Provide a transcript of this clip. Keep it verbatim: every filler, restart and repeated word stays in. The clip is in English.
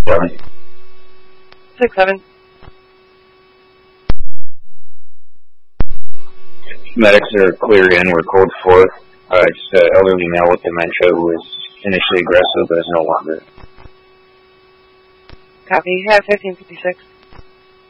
seven. six seven. Medics are clear in. We're code four. Uh, just an elderly male with dementia who was initially aggressive but is no longer. Copy. You have fifteen fifty-six.